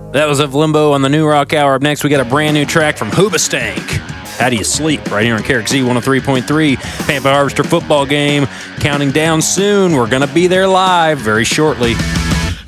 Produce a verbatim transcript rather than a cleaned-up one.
That was of Limbo on the New Rock Hour. Up next, we got a brand new track from Hoobastank. How do you sleep? Right here on K R X Z one oh three point three. Pampa Harvester football game counting down soon. We're going to be there live very shortly.